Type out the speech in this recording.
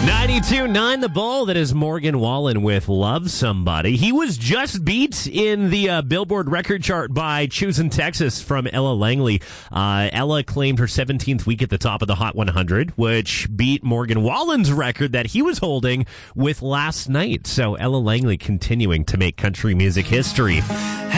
92.9 The Bull. That is Morgan Wallen with Love Somebody. He was just beat in the Billboard record chart by Choosing Texas from Ella Langley. Ella claimed her 17th week at the top of the Hot 100, which beat Morgan Wallen's record that he was holding with Last Night. So Ella Langley continuing to make country music history.